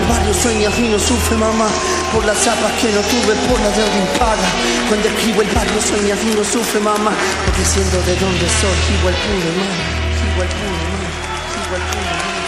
el barrio sueña y no sufre, mamá, por las zapas que no tuve, por la deuda impaga. Cuando escribo el barrio sueña y no sufre, mamá, porque siendo de donde soy, igual pude, mamá, igual pude, mamá, igual pude, mamá.